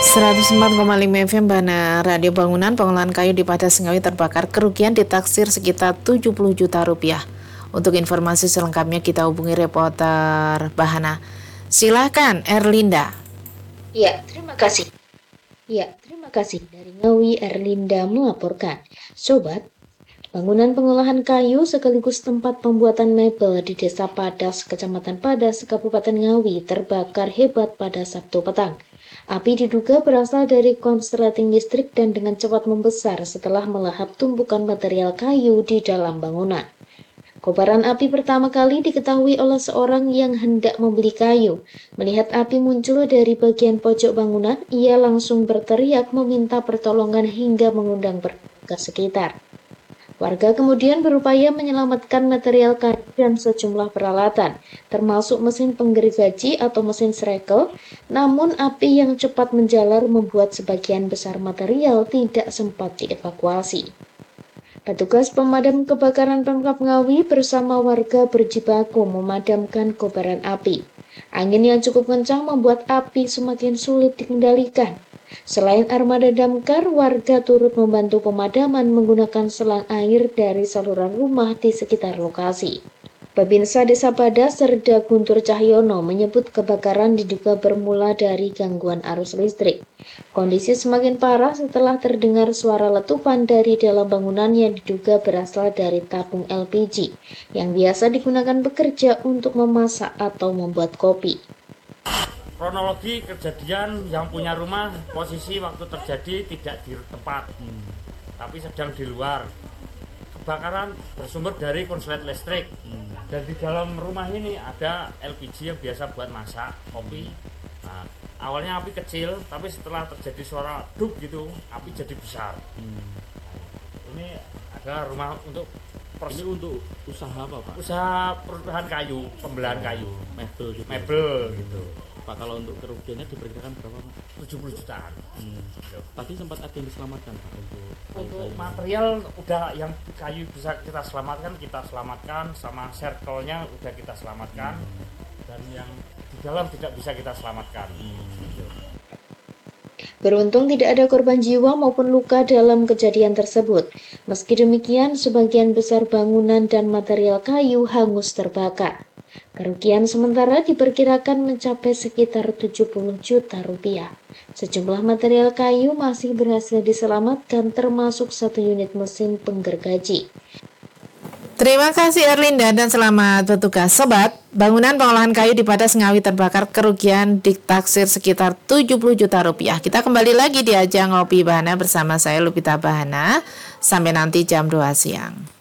104,5 FM Bana Radio Bangunan pengolahan kayu di Padas Ngawi terbakar, kerugian ditaksir sekitar 70 juta rupiah. Untuk informasi selengkapnya kita hubungi reporter Bahana. Silakan Erlinda. Terima kasih. Terima kasih. Dari Ngawi, Erlinda melaporkan. Sobat, bangunan pengolahan kayu sekaligus tempat pembuatan mebel di Desa Padas, Kecamatan Padas, Kabupaten Ngawi terbakar hebat pada Sabtu petang. Api diduga berasal dari konsleting listrik dan dengan cepat membesar setelah melahap tumpukan material kayu di dalam bangunan. Kobaran api pertama kali diketahui oleh seorang yang hendak membeli kayu. Melihat api muncul dari bagian pojok bangunan, ia langsung berteriak meminta pertolongan hingga mengundang warga sekitar. Warga kemudian berupaya menyelamatkan material kayu dan sejumlah peralatan, termasuk mesin penggergaji atau mesin srekel, namun api yang cepat menjalar membuat sebagian besar material tidak sempat dievakuasi. Petugas pemadam kebakaran Pemkab Ngawi bersama warga berjibaku memadamkan kobaran api. Angin yang cukup kencang membuat api semakin sulit dikendalikan. Selain armada damkar, warga turut membantu pemadaman menggunakan selang air dari saluran rumah di sekitar lokasi. Babinsa Desa Padas Serda Guntur Cahyono menyebut kebakaran diduga bermula dari gangguan arus listrik. Kondisi semakin parah setelah terdengar suara letupan dari dalam bangunan yang diduga berasal dari tabung LPG yang biasa digunakan pekerja untuk memasak atau membuat kopi. Kronologi kejadian, yang punya rumah posisi waktu terjadi tidak di tempat, tapi sedang di luar. Kebakaran bersumber dari konslet listrik, dan di dalam rumah ini ada LPG yang biasa buat masak kopi. Nah, awalnya api kecil, tapi setelah terjadi suara duk gitu, api jadi besar. Ini ada rumah untuk usaha apa, Pak? Usaha perubahan kayu, pembelahan kayu, mebel gitu. Pak, kalau untuk kerugiannya diperkirakan berapa, Pak? 70 jutaan. Tadi sempat ada yang diselamatkan, Pak, untuk material udah yang kayu bisa kita selamatkan, sama circle-nya udah kita selamatkan, dan yang di dalam tidak bisa kita selamatkan. Beruntung tidak ada korban jiwa maupun luka dalam kejadian tersebut. Meski demikian, sebagian besar bangunan dan material kayu hangus terbakar. Kerugian sementara diperkirakan mencapai sekitar 70 juta rupiah. Sejumlah material kayu masih berhasil diselamatkan, termasuk satu unit mesin penggergaji. Terima kasih Erlinda dan selamat bertugas. Sobat, bangunan pengolahan kayu di Padas Ngawi terbakar, kerugian ditaksir sekitar 70 juta rupiah. Kita kembali lagi di ajang Ngopi Bahana bersama saya Lupita Bahana sampai nanti jam 2 siang.